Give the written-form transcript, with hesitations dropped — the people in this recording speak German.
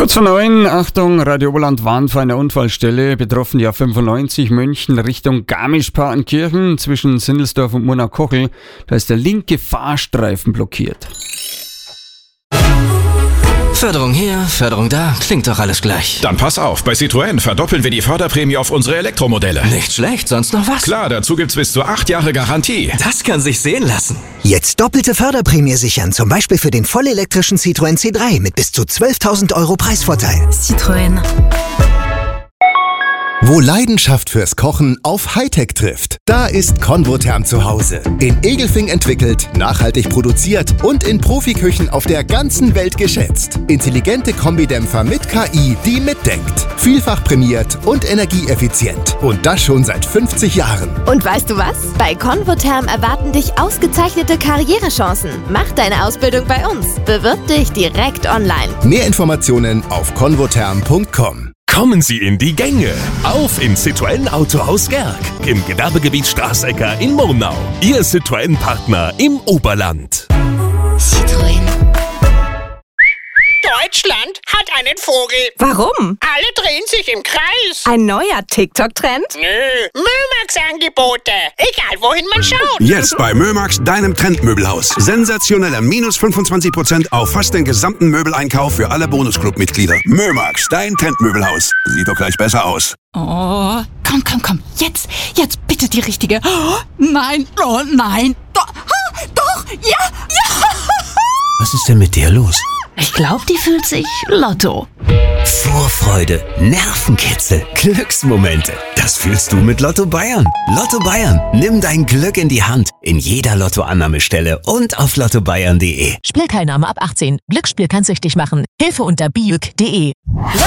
Kurz vor 9, Achtung, Radio Oberland warnt vor einer Unfallstelle, betroffen die A95 München Richtung Garmisch-Partenkirchen zwischen Sindelsdorf und Murnau-Kochel. Da ist der linke Fahrstreifen blockiert. Förderung hier, Förderung da, klingt doch alles gleich. Dann pass auf, bei Citroën verdoppeln wir die Förderprämie auf unsere Elektromodelle. Nicht schlecht, sonst noch was? Klar, dazu gibt's bis zu 8 Jahre Garantie. Das kann sich sehen lassen. Jetzt doppelte Förderprämie sichern, zum Beispiel für den vollelektrischen Citroën C3 mit bis zu 12.000 € Preisvorteil. Citroën. Wo Leidenschaft fürs Kochen auf Hightech trifft, da ist Convotherm zu Hause. In Egelfing entwickelt, nachhaltig produziert und in Profiküchen auf der ganzen Welt geschätzt. Intelligente Kombidämpfer mit KI, die mitdenkt. Vielfach prämiert und energieeffizient. Und das schon seit 50 Jahren. Und weißt du was? Bei Convotherm erwarten dich ausgezeichnete Karrierechancen. Mach deine Ausbildung bei uns. Bewirb dich direkt online. Mehr Informationen auf convotherm.com. Kommen Sie in die Gänge. Auf im Citroën Autohaus Gerg. Im Gewerbegebiet Straßecker in Murnau. Ihr Citroën-Partner im Oberland. Citroën. Deutschland hat einen Vogel. Warum? Alle drehen sich im Kreis. Ein neuer TikTok-Trend? Nö, Mömax-Angebote. Egal, wohin man schaut. Jetzt bei Mömax, deinem Trendmöbelhaus. Sensationelle minus 25% auf fast den gesamten Möbeleinkauf für alle Bonusclub-Mitglieder. Mömax, dein Trendmöbelhaus. Sieht doch gleich besser aus. Oh, komm. Jetzt bitte die richtige. Oh, nein, Doch, ja. Was ist denn mit der los? Ich glaube, die fühlt sich Lotto. Vorfreude, Nervenkitzel, Glücksmomente. Das fühlst du mit Lotto Bayern. Lotto Bayern, nimm dein Glück in die Hand. In jeder Lottoannahmestelle und auf lottobayern.de. Spielteilnahme ab 18. Glücksspiel kann süchtig machen. Hilfe unter biuk.de.